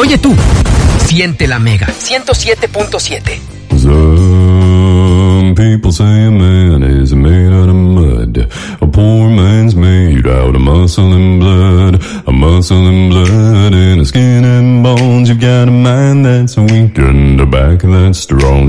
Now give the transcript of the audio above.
Oye tú, siente la Mega 107.7. Some people say a man is made out of mud. A poor man's made out of muscle and blood. A muscle and blood and a skin and bones. You got a mind that's weak and a back that's strong.